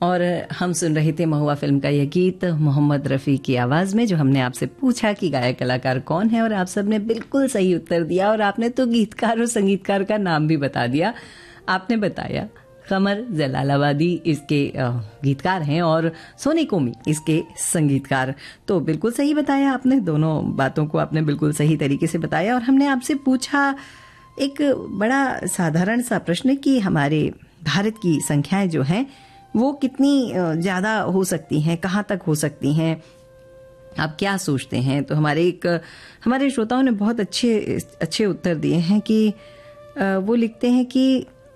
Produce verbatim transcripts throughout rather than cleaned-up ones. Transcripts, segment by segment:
और हम सुन रहे थे महुआ फिल्म का यह गीत मोहम्मद रफ़ी की आवाज़ में, जो हमने आपसे पूछा कि गायक कलाकार कौन है और आप सबने बिल्कुल सही उत्तर दिया। और आपने तो गीतकार और संगीतकार का नाम भी बता दिया। आपने बताया कमर जलालाबादी इसके गीतकार हैं और सोनी कोमी इसके संगीतकार। तो बिल्कुल सही बताया आपने, दोनों बातों को आपने बिल्कुल सही तरीके से बताया। और हमने आपसे पूछा एक बड़ा साधारण सा प्रश्न कि हमारे भारत की संख्याएं जो हैं वो कितनी ज़्यादा हो सकती हैं, कहाँ तक हो सकती हैं, आप क्या सोचते हैं। तो हमारे एक हमारे श्रोताओं ने बहुत अच्छे अच्छे उत्तर दिए हैं कि वो लिखते हैं कि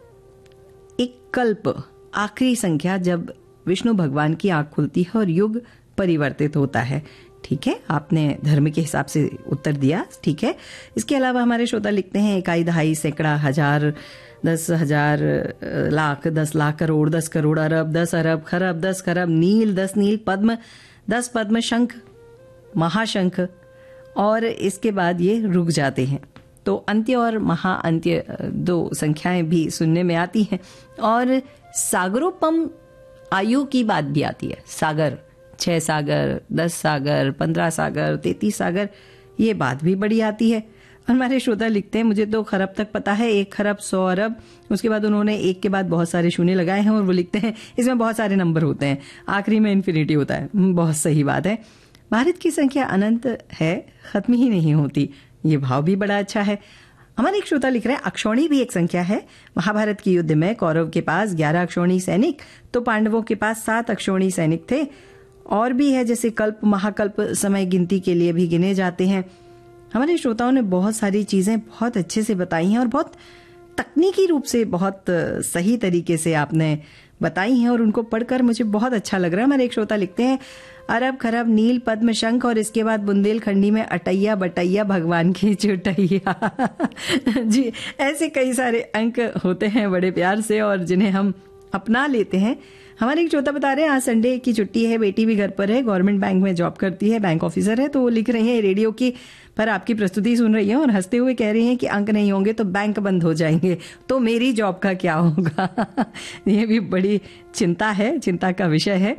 एक कल्प, आखिरी संख्या जब विष्णु भगवान की आँख खुलती है और युग परिवर्तित होता है। ठीक है, आपने धर्म के हिसाब से उत्तर दिया, ठीक है। इसके अलावा हमारे श्रोता लिखते हैं इकाई, दहाई, सैकड़ा, हजार, दस हजार, लाख, दस लाख, करोड़, दस करोड़, अरब, दस अरब, खरब, दस खरब, नील, दस नील, पद्म, दस पद्म, शंख, महाशंख, और इसके बाद ये रुक जाते हैं। तो अंत्य और महाअंत्य दो संख्याएं भी सुनने में आती हैं। और सागरोपम आयु की बात भी आती है। सागर, छह सागर, दस सागर, पंद्रह सागर, तैतीस सागर, ये बात भी बड़ी आती है। हमारे श्रोता लिखते हैं मुझे तो खरब तक पता है, एक खरब, सौ अरब, उसके बाद उन्होंने एक के बाद बहुत सारे शून्य लगाए हैं और वो लिखते हैं इसमें बहुत सारे नंबर होते हैं, आखिरी में इन्फिनिटी होता है। बहुत सही बात है। भारत की संख्या अनंत है, खत्म ही नहीं होती, ये भाव भी बड़ा अच्छा है। हमारे एक श्रोता लिख रहे हैं अक्षौणी भी एक संख्या है। महाभारत के युद्ध में कौरव के पास ग्यारह अक्षौणी सैनिक तो पांडवों के पास सात अक्षौणी सैनिक थे। और भी है जैसे कल्प, महाकल्प समय गिनती के लिए भी गिने जाते हैं। हमारे श्रोताओं ने बहुत सारी चीजें बहुत अच्छे से बताई हैं और बहुत तकनीकी रूप से बहुत सही तरीके से आपने बताई हैं और उनको पढ़कर मुझे बहुत अच्छा लग रहा है। हमारे एक श्रोता लिखते हैं अरब, खरब, नील, पद्म, शंख, और इसके बाद बुंदेलखंडी में अटैया बटैया भगवान की चुटैया। जी, ऐसे कई सारे अंक होते हैं बड़े प्यार से और जिन्हें हम अपना लेते हैं। हमारे एक श्रोता बता रहे हैं आज संडे की छुट्टी है, बेटी भी घर पर है, गवर्नमेंट बैंक में जॉब करती है, बैंक ऑफिसर है। तो वो लिख रही है रेडियो की पर आपकी प्रस्तुति सुन रही है और हंसते हुए कह रही हैं कि अंक नहीं होंगे तो बैंक बंद हो जाएंगे, तो मेरी जॉब का क्या होगा। ये भी बड़ी चिंता है, चिंता का विषय है।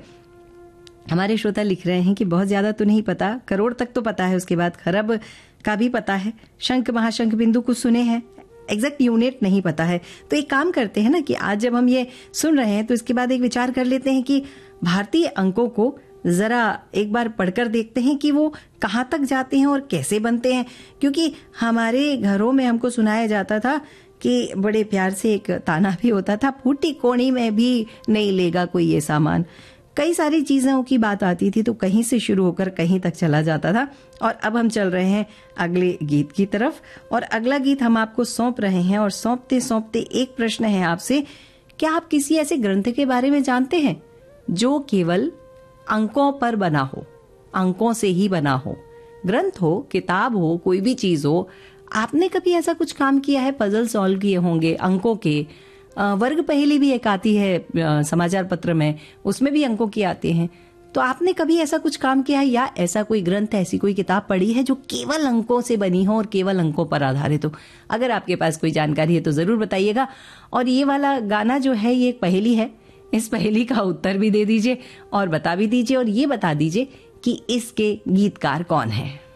हमारे श्रोता लिख रहे हैं कि बहुत ज्यादा तो नहीं पता, करोड़ तक तो पता है, उसके बाद खरब का भी पता है, शंख, महाशंख, बिंदु कुछ सुने हैं, एग्जैक्ट यूनिट नहीं पता है। तो एक काम करते हैं ना कि आज जब हम ये सुन रहे हैं तो इसके बाद एक विचार कर लेते हैं कि भारतीय अंकों को जरा एक बार पढ़कर देखते हैं कि वो कहाँ तक जाते हैं और कैसे बनते हैं। क्योंकि हमारे घरों में हमको सुनाया जाता था कि बड़े प्यार से एक ताना भी होता था, फूटी कोणी में भी नहीं लेगा कोई ये सामान। कई सारी चीजों की बात आती थी तो कहीं से शुरू होकर कहीं तक चला जाता था। और अब हम चल रहे हैं अगले गीत की तरफ और अगला गीत हम आपको सौंप रहे हैं। और सौंपते सौंपते एक प्रश्न है आपसे, क्या आप किसी ऐसे ग्रंथ के बारे में जानते हैं जो केवल अंकों पर बना हो, अंकों से ही बना हो? ग्रंथ हो, किताब हो, कोई भी चीज हो, आपने कभी ऐसा कुछ काम किया है? पजल सॉल्व किए होंगे अंकों के। वर्ग पहेली भी एक आती है समाचार पत्र में, उसमें भी अंकों की आती हैं। तो आपने कभी ऐसा कुछ काम किया है या ऐसा कोई ग्रंथ, ऐसी कोई किताब पढ़ी है जो केवल अंकों से बनी हो और केवल अंकों पर आधारित हो? अगर आपके पास कोई जानकारी है तो जरूर बताइएगा। और ये वाला गाना जो है ये एक पहेली है, इस पहेली का उत्तर भी दे दीजिए और बता भी दीजिए और ये बता दीजिए कि इसके गीतकार कौन है।